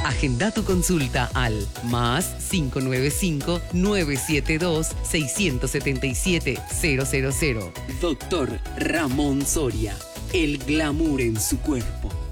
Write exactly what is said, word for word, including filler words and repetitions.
Agenda tu consulta al más cinco nueve cinco, nueve siete dos, seis siete siete, cero cero cero. Doctor Ramón Soria, el glamour en su cuerpo.